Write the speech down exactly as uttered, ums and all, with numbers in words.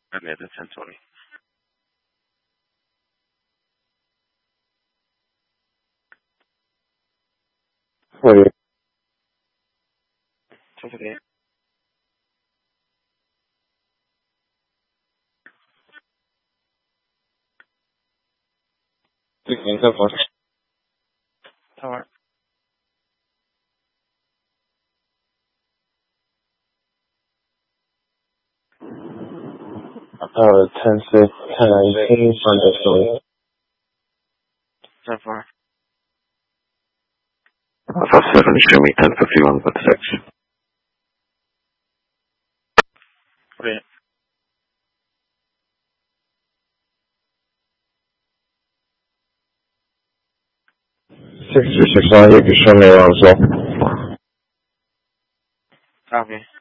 I made the ten twenty. Wait. ten fifty-eight. sixteen, ten four. Alright. Uh, ten six, ten nineteen, front distance. ten four. Alpha seven, show me ten fifty-one with six. forty-eight. six two six nine, you can show me around as well. Copy.